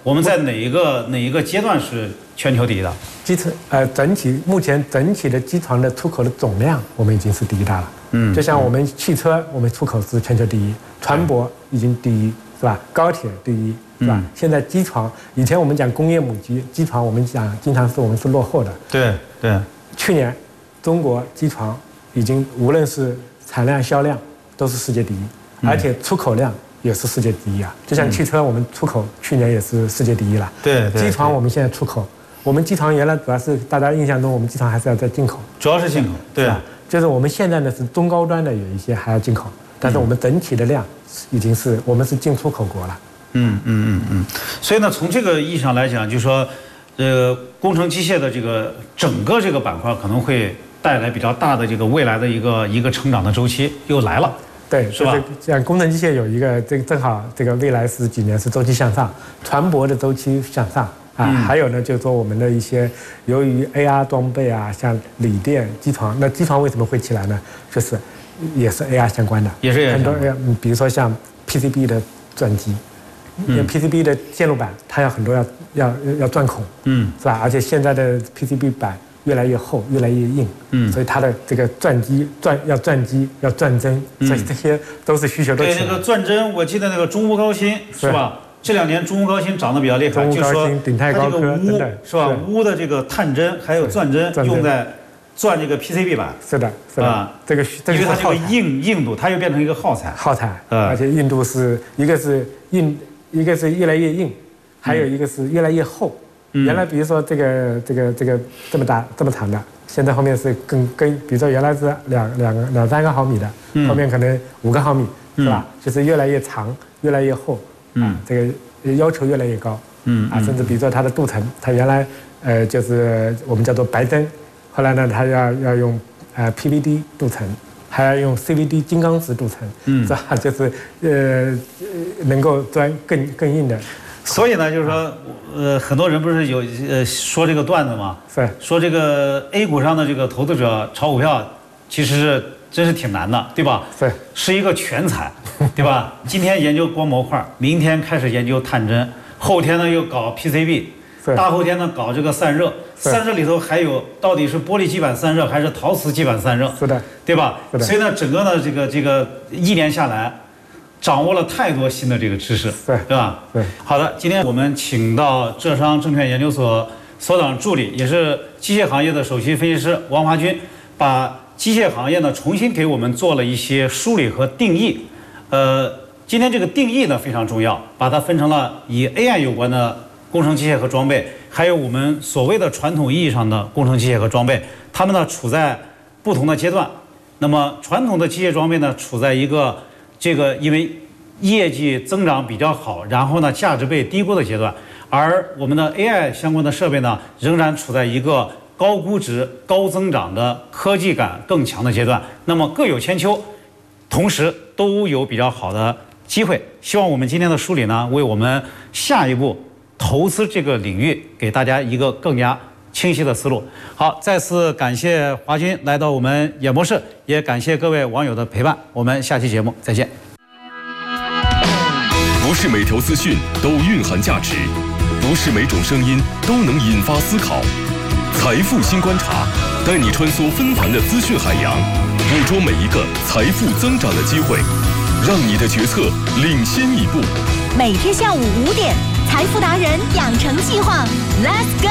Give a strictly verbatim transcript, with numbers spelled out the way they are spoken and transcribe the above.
我们在哪一个哪一个阶段是全球第一的？ 机车呃，整体目前整体的机床的出口的总量，我们已经是第一大了。嗯，就像我们汽车，我们出口是全球第一，船舶已经第一，是吧？高铁第一，是吧？嗯、现在机床，以前我们讲工业母机，机床我们讲经常是我们是落后的。 对对。 去年，中国机床已经无论是产量、销量都是世界第一，而且出口量也是世界第一啊。就像汽车，我们出口去年也是世界第一了。 对对。 机床我们现在出口。我们机床原来主要是大家印象中，我们机床还是要在进口， 主要是进口，对啊， 就是我们现在呢是中高端的有一些还要进口，但是我们整体的量已经是我们是进出口国了。 嗯嗯嗯嗯，所以呢，从这个意义上来讲，就是说，呃，工程机械的这个整个这个板块可能会带来比较大的这个未来的一个一个成长的周期又来了。 对， 是吧？ 像工程机械有一个这个正好这个未来十几年是周期向上，船舶的周期向上。啊，还有呢，就是说我们的一些由于 A R 装备啊，像锂电机床，那机床为什么会起来呢？就是也是 A R 相关的， 也是很多 A R，比如说像 P C B 的钻机，因为 P C B 的线路板它要很多要要要钻孔，嗯，是吧？而且现在的 P C B 板越来越厚，越来越硬，嗯，所以它的这个钻机钻要钻机要钻针，所以这些都是需求都起来。 对，那个钻针，我记得那个中钨高新是吧？这两年中钨高新涨得比较厉害，就是说它这个钨是吧？钨的这个探针还有钻针用在钻这个 P C B 板， 是的，是的，这个因为它这个硬硬度，它又变成一个耗材， 耗材，而且硬度是一个是硬，一个是越来越硬，还有一个是越来越厚。原来比如说这个这个这个这么大这么长的，现在后面是更更，比如说原来是两两个两三个毫米的，后面可能五个毫米，是吧？就是越来越长，越来越厚。嗯，这个要求越来越高，嗯啊，甚至比如说它的镀层，它原来呃就是我们叫做白针，后来呢它要要用呃 P V D 镀层，还要用 C V D 金刚石镀层，嗯，是吧？就是呃能够钻更更硬的。 所以呢，就是说，呃，很多人不是有呃说这个段子嘛， 是说这个 A 股上的这个投资者炒股票，其实是真是挺难的，对吧？ 是， 是一个全才，对吧？今天研究光模块，明天开始研究探针，后天呢又搞 P C B， 大后天呢搞这个散热，散热里头还有到底是玻璃基板散热还是陶瓷基板散热， 是的， 对吧？是的。所以呢，整个呢这个这个一年下来，掌握了太多新的这个知识， 对， 对吧？ 对。 好的，今天我们请到浙商证券研究所所长助理，也是机械行业的首席分析师王华军，把机械行业呢重新给我们做了一些梳理和定义。呃，今天这个定义呢非常重要，把它分成了以 A I 有关的工程机械和装备，还有我们所谓的传统意义上的工程机械和装备，它们呢处在不同的阶段。那么传统的机械装备呢处在一个这个因为业绩增长比较好，然后呢价值被低估的阶段，而我们的 A I 相关的设备呢仍然处在一个高估值、高增长的科技感更强的阶段。那么各有千秋，同时都有比较好的机会。希望我们今天的梳理呢，为我们下一步投资这个领域给大家一个更加清晰的思路。好，再次感谢华军来到我们演播室，也感谢各位网友的陪伴。我们下期节目再见。 不是每条资讯都蕴含价值，不是每种声音都能引发思考。财富新观察，带你穿梭纷繁的资讯海洋，捕捉每一个财富增长的机会，让你的决策领先一步。 每天下午五点，财富达人养成计划 ，Let's go。